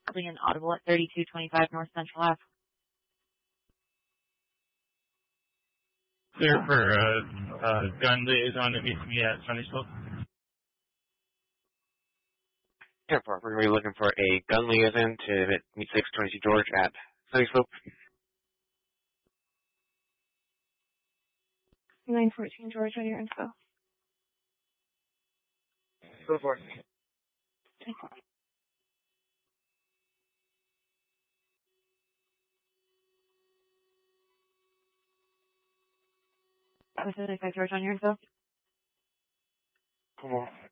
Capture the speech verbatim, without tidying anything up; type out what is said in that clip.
Holding an audible at thirty-two twenty-five North Central Ave. Clear for uh, uh, gun liaison to meet me at Sunny Slope. Airport, we're going to be looking for a gun liaison to meet six twenty-two George at Sunny Slope. nine fourteen George, on your info. Go for it. seven seventy-five George, on your info. Come on.